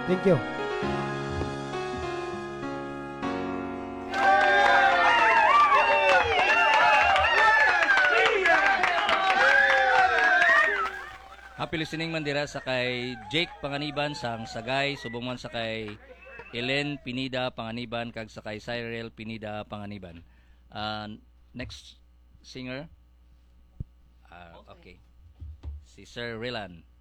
Thank you. Happy listening man dira sa kay Jake Panganiban sang Sagay, subong man sa kay Ellen Pinida Panganiban kag sa kay Cyril Pinida Panganiban. Next singer. Okay. Si Sir Rilan.